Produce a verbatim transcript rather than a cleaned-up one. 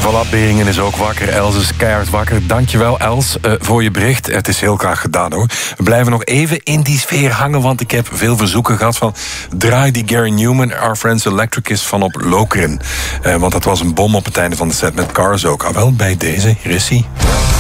Voilà, Beringen is ook wakker. Els is keihard wakker. Dankjewel, Els, uh, voor je bericht. Het is heel graag gedaan, hoor. We blijven nog even in die sfeer hangen, want ik heb veel verzoeken gehad van draai die Gary Newman, Our Friends Electricist, van op Lokeren. Uh, want dat was een bom op het einde van de set met Cars ook. Ah, wel, bij deze. Hier is hij.